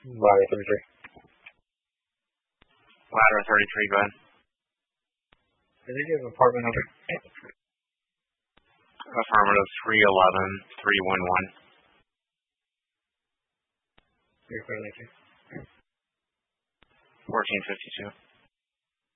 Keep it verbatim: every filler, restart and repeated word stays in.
Ladder thirty-three. Ladder thirty-three, go ahead. Did you give apartment number? Affirmative, three eleven, three one one. You're clear, thank you. fourteen fifty-two.